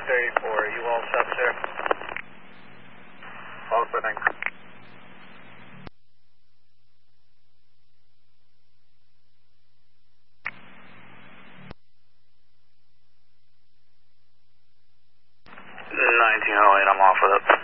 34, are you all set, sir? Opening. I'm off with it.